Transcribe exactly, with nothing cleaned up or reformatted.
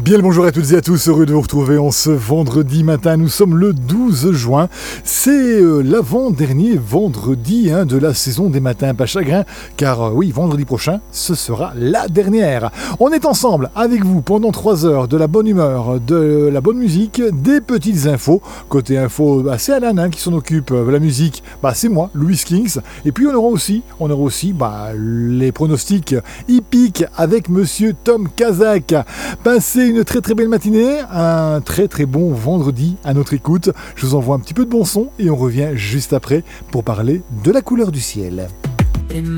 Bien le bonjour à toutes et à tous, heureux de vous retrouver en ce vendredi matin. Nous sommes le douze juin, c'est euh, l'avant-dernier vendredi hein, de la saison des matins pas chagrin, car euh, oui, vendredi prochain, ce sera la dernière. On est ensemble avec vous pendant trois heures, de la bonne humeur, de la bonne musique, des petites infos. Côté info, bah, c'est Alan hein, qui s'en occupe, euh, la musique, bah, c'est moi, Louis Kings. Et puis on aura aussi, on aura aussi bah, les pronostics hippiques avec Monsieur Tom Kazak. Passez une très très belle matinée, un très très bon vendredi à notre écoute. Je vous envoie un petit peu de bon son et on revient juste après pour parler de la couleur du ciel.